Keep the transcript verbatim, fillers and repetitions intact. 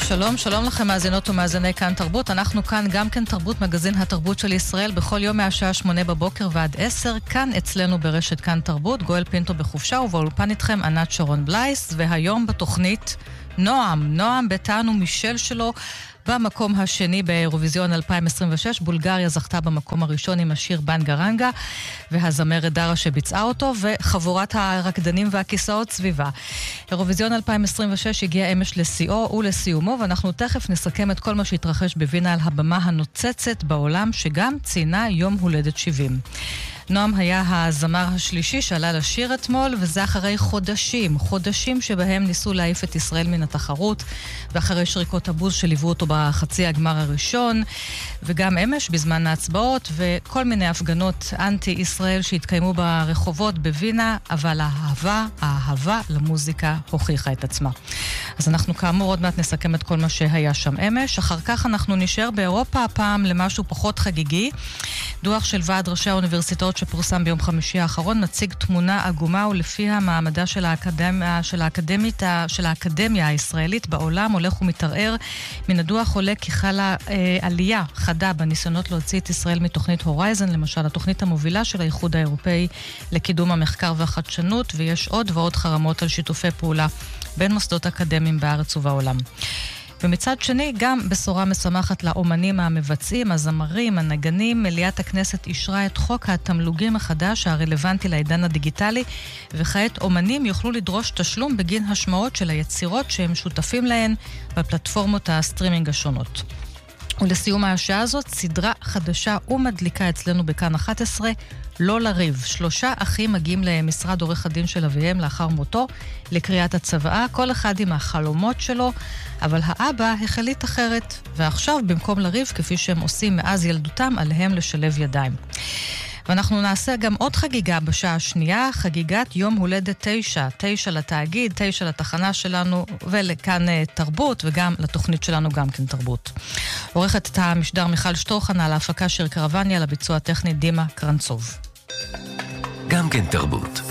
שלום, שלום לכם מאזינות ומאזיני כאן תרבות. אנחנו כאן גם כן תרבות, מגזין התרבות של ישראל, בכל יום מהשעה שמונה בבוקר ועד עשר, כאן אצלנו ברשת כאן תרבות. גואל פינטו בחופשה ובאולפן איתכם ענת שרון בלייס, והיום בתוכנית נועם, נועם בטען ומישל שלו במקום השני באירוויזיון אלפיים עשרים ושש. בולגריה זכתה במקום הראשון עם השיר בנגרנגה והזמרת דרה שביצעה אותו, וחבורת הרקדנים והכיסאות סביבה. אירוויזיון אלפיים עשרים ושש הגיע אמש לשיאו ולסיומו, ואנחנו תכף נסכם את כל מה שהתרחש בווינה על הבמה הנוצצת בעולם, שגם ציינה יום הולדת שבעים. נועם היה הזמר השלישי שעלה לשיר אתמול, וזה אחרי חודשים, חודשים שבהם ניסו להעיף את ישראל מן התחרות, ואחרי שריקות הבוז שליוו אותו בחצי הגמר הראשון, וגם אמש בזמן ההצבעות, וכל מיני הפגנות אנטי-ישראל שהתקיימו ברחובות בווינה, אבל האהבה, האהבה למוזיקה הוכיחה את עצמה. אז אנחנו כאמור עוד מעט נסכם את כל מה שהיה שם אמש. אחר כך אנחנו נשאר באירופה הפעם למשהו פחות חגיגי. דוח של ועד ראשי האוניברסיטאות שפורסם ביום חמישי האחרון מציג תמונה עגומה, ולפיה מעמדה של האקדמיה, של האקדמית, של האקדמיה הישראלית בעולם הולך ומתערער. מן הדוח עולה כי חלה אה, עלייה חדה בניסיונות להוציא את ישראל מתוכנית הורייזן, למשל התוכנית המובילה של האיחוד האירופאי לקידום המחקר והחדשנות, ויש עוד ועוד חרמות על שיתופי פעולה בין מוסדות אקדמיים בארץ ובעולם. ומצד שני, גם בשורה משמחת לאומנים המבצעים, הזמרים, הנגנים. מליאת הכנסת אישרה את חוק התמלוגים החדש הרלוונטי לעידן הדיגיטלי, וכעת אומנים יוכלו לדרוש תשלום בגין השמעות של היצירות שהם שותפים להן בפלטפורמות הסטרימינג השונות. ולסיום השעה הזאת, סדרה חדשה ומדליקה אצלנו בכאן אחת עשרה, לא לריב. שלושה אחים מגיעים למשרד עורך הדין של אביהם לאחר מותו לקריאת הצוואה, כל אחד עם החלומות שלו, אבל האבא החליט אחרת, ועכשיו במקום לריב, כפי שהם עושים מאז ילדותם, עליהם לשלב ידיים. ואנחנו נעשה גם עוד חגיגה בשעה השנייה, חגיגת יום הולדת תשע, תשע לתאגיד, תשע לתחנה שלנו, ולכאן תרבות, וגם לתוכנית שלנו גם כן תרבות. עורכת את המשדר מיכל שטרוחן, על ההפקה שיר קרבניה, לביצוע הטכני דימה קרנצוב. גם כן תרבות.